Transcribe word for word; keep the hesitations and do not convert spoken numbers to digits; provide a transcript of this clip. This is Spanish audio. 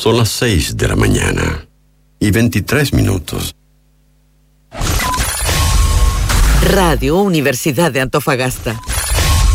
Son las seis de la mañana y veintitrés minutos. Radio Universidad de Antofagasta.